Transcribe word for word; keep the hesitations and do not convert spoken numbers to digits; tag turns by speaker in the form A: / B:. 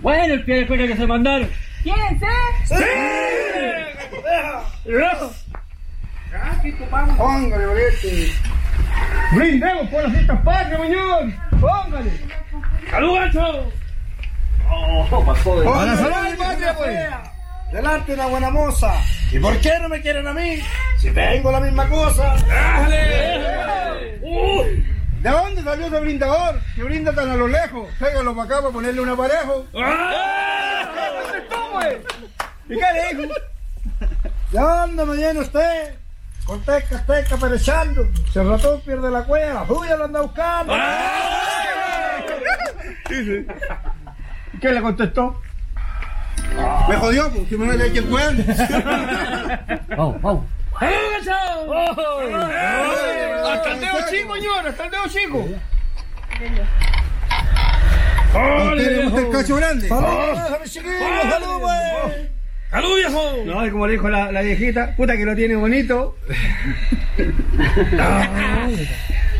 A: Bueno, el pie de cuello que se mandaron.
B: ¿Quién se?
C: ¡Sí!
D: Póngale, bolete.
C: Brindemos por las fiestas patrias, señor. Póngale.
A: ¡Salud, Gancho!
E: Oh, pasó de...
D: Póngale,
C: salud, mi patria, pues.
D: Delante una buena moza. ¿Y por qué no me quieren a mí? Si tengo la misma cosa.
A: ¡Dale! ¡Uh!
C: ¿De dónde salió ese brindador? Que brinda tan a lo lejos. Tráigalo para acá para ponerle un aparejo.
A: ¡Ah!
C: ¿Y qué le dijo?
D: ¿De dónde me viene usted? Con teca, teca, perechando. Si el ratón pierde la cuella, la suya la anda buscando.
C: ¿Y qué le contestó? Me jodió, pues, si me mete aquí el cuerno.
E: Vamos, vamos.
A: ¡Salud, Gancho!
C: Hasta el dedo chico, señor, hasta el dedo chico.
D: ¿Tiene usted el cacho grande?
C: ¡Salud!
D: ¡Salud, pues!
A: ¡Salud, viejo!
C: No, y como le dijo la, la viejita, puta que lo tiene bonito.